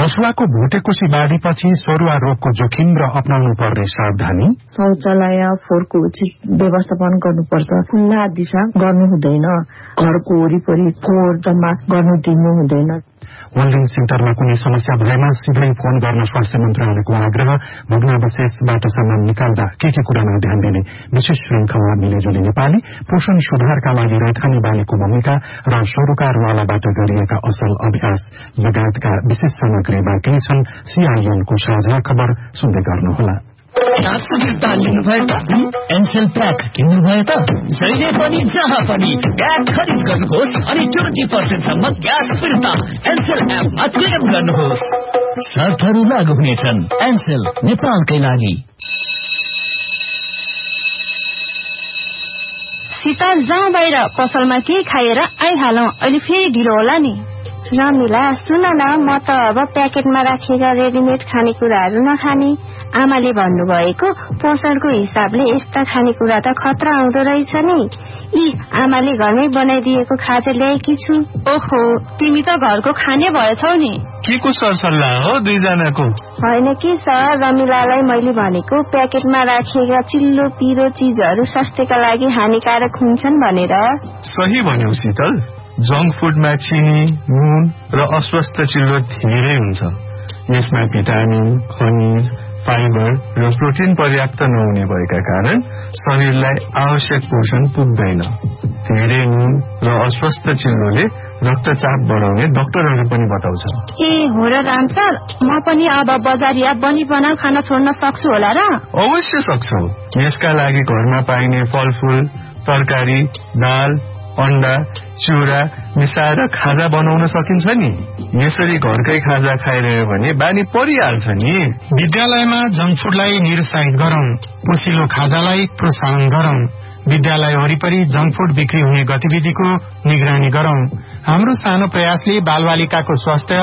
रसुवाको भुटेकोसी बाढीपछि सरुवा रोगको जोखिम र अपनाउनु पर्ने सावधानी। शौचालय फोहोरको उचित व्यवस्थापन गर्नुपर्छ। खुल्ला दिशा गर्नु हुँदैन। घरको वरिपरि फोहोर जम्मा गर्नु दिनु हुँदैन। वेलनेस सेन्टरमा कुनै समस्या भएमा सिधै फोन गर्न स्वास्थ्य मन्त्रालयको आग्रह। भग्नावशेषबाट सामान निकाल्दा के कुरामा ध्यान दिने विशेष श्रृंखला मिलेजुली नेपाली। पोषण सुधारका लागि रैथाने बालीको भूमिका र सरोकारवालाबाट गरिएका असल अभ्यास लगायतका विशेष सामग्री बाँकी छन्। सीआईएनको साझा खबर सुन्दै गर्नुहोला। एनसेल प्याक किन्नुभयो त जहिले पनि जहाँ पनि प्याक खरिद गर्नुहोस् अनि 20% सम्म ग्यास फिर्ता एनसेल एपमा क्लेम गर्नुहोस्। शर्तहरू लागू हुनेछन्। एनसेल नेपालकै लागि। शीतल जाउँ बाहिर पसलमा केही खाएर आइहालौं। अहिले फेरि ढिलो होला नि। रमिला सुन न, म त अब प्याकेटमा राखेका रेडिमेड खानेकुराहरू नखाने। आमाले भन्नुभएको पोषणको हिसाबले यस्ता खानेकुरा त खतरा आउँदो रहेछ नि। आमाले घरमै बनाइदिएको खाजा ल्याएकी छु। ओहो, तिमी त घरको खाने भएछौ नि। के को सरसल्लाह हो दुईजनाको? होइन कि सर, रमिलालाई मैले भनेको प्याकेटमा राखेका चिल्लो पिरो चीजहरू स्वास्थ्यका लागि हानिकारक हुन्छन् भनेर। सही भन्यौ शीतल। जंक फूडमा चिनी, नुन र अस्वस्थ चिल्लो धेरै हुन्छ। यसमा भिटामिन, खनिज, फाइबर र प्रोटिन पर्याप्त नहुने भएका कारण शरीरलाई आवश्यक पोषण पुग्दैन। धेरै नुन र अस्वस्थ चिल्लोले रक्तचाप बढाउने डाक्टरहरू पनि बताउँछन्। हो र राम सर, म पनि अब बजारिया बनी बनाउ खाना छोड्न सक्छु होला र? अवश्य सक्छौ। यसका लागि घरमा पाइने फलफूल, तरकारी, दाल, अण्डा, चिउरा मिसाएर खाजा बनाउन सकिन्छ नि। यसरी घरकै खाजा खाइरह्यो भने बानी परिहाल्छ नि। विद्यालयमा जंक फूडलाई निरुत्साहित गरौं। पोषिलो खाजालाई प्रोत्साहन गरौं। विद्यालय वरिपरि जंक फूड बिक्री हुने गतिविधिको निगरानी गरौं। हाम्रो सानो प्रयासले बालबालिकाको स्वास्थ्य